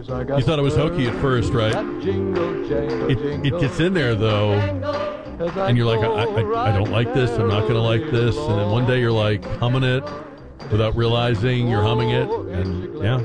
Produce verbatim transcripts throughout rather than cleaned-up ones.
You thought it was hokey at first, right? It, it gets in there, though, and you're like, I, I, I don't like this, I'm not going to like this, and then one day you're like humming it without realizing you're humming it, and yeah.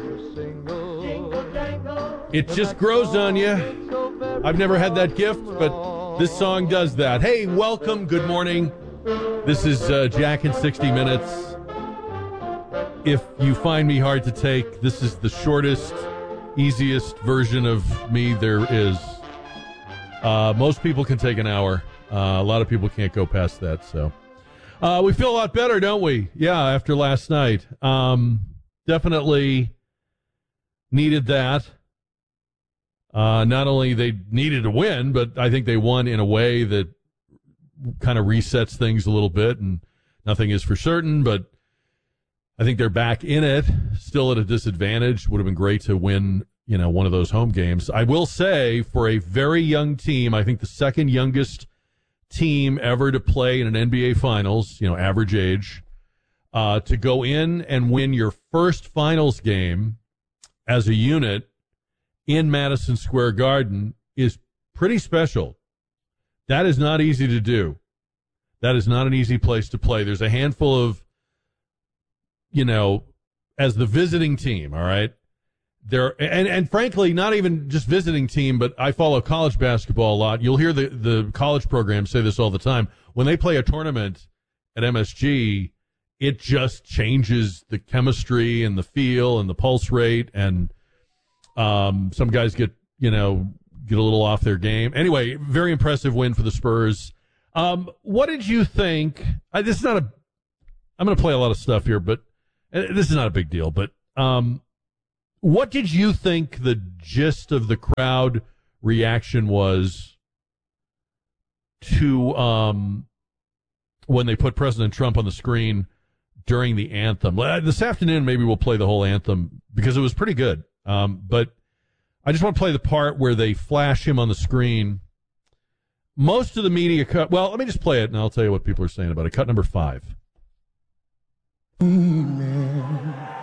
It just grows on you. I've never had that gift, but this song does that. Hey, welcome, good morning. This is uh, Jack in sixty minutes. If you find me hard to take, this is the shortest, easiest version of me there is. Uh, most people can take an hour. Uh, a lot of people can't go past that. So uh, we feel a lot better, don't we? Yeah, after last night. Um, definitely needed that. Uh, not only they needed to win, but I think they won in a way that kind of resets things a little bit, and nothing is for certain, but I think they're back in it, still at a disadvantage. Would have been great to win, you know, one of those home games. I will say, for a very young team, I think the second youngest team ever to play in an N B A Finals, you know, average age, uh, to go in and win your first Finals game as a unit in Madison Square Garden is pretty special. That is not easy to do. That is not an easy place to play. There's a handful of, you know, as the visiting team, all right? There and, and frankly, not even just visiting team, but I follow college basketball a lot. You'll hear the, the college programs say this all the time. When they play a tournament at M S G, it just changes the chemistry and the feel and the pulse rate, and um, some guys get, you know, get a little off their game. Anyway, very impressive win for the Spurs. Um, what did you think? I, this is not a. I'm going to play a lot of stuff here, but uh, this is not a big deal. But um, what did you think the gist of the crowd reaction was to um, when they put President Trump on the screen during the anthem? This afternoon, maybe we'll play the whole anthem because it was pretty good. Um, but I just want to play the part where they flash him on the screen. Most of the media cut. Well, let me just play it, and I'll tell you what people are saying about it. Cut number five. Amen.